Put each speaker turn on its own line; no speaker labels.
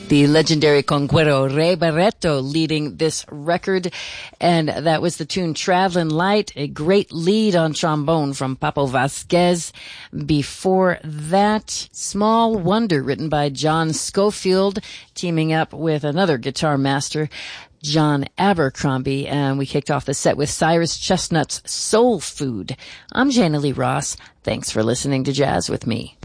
The legendary conguero Ray Barretto leading this record, and that was the tune Travelin' Light, a great lead on trombone from Papo Vasquez. Before that, Small Wonder, written by John Scofield, teaming up with another guitar master, John Abercrombie, and we kicked off the set with Cyrus Chestnut's Soul Food. I'm Jana Lee Ross. Thanks for listening to Jazz with Me.